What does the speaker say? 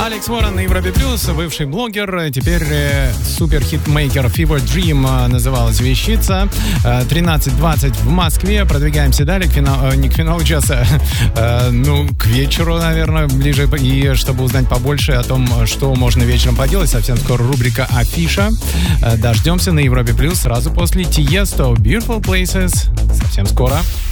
Алекс Уоррен на Европе Плюс, бывший блогер, теперь супер-хитмейкер. Fever Dream называлась вещица. 13:20 в Москве. Продвигаемся далее, не к финалу часа, к вечеру, наверное, ближе. И чтобы узнать побольше о том, что можно вечером поделать, совсем скоро рубрика «Афиша». Дождемся на Европе Плюс сразу после Tiesto, Beautiful Places. Совсем скоро.